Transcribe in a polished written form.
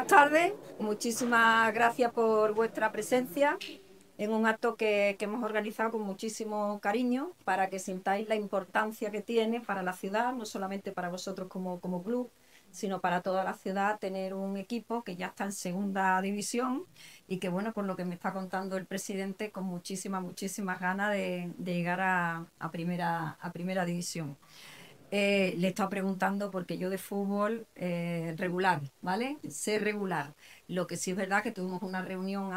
tardes, muchísimas gracias por vuestra presencia en un acto que hemos organizado con muchísimo cariño para que sintáis la importancia que tiene para la ciudad, no solamente para vosotros como club, sino para toda la ciudad tener un equipo que ya está en segunda división y que, bueno, por lo que me está contando el presidente, con muchísimas ganas de llegar a primera división. Le he estado preguntando porque yo de fútbol regular, ¿vale? Sé regular. Lo que sí es verdad que tuvimos una reunión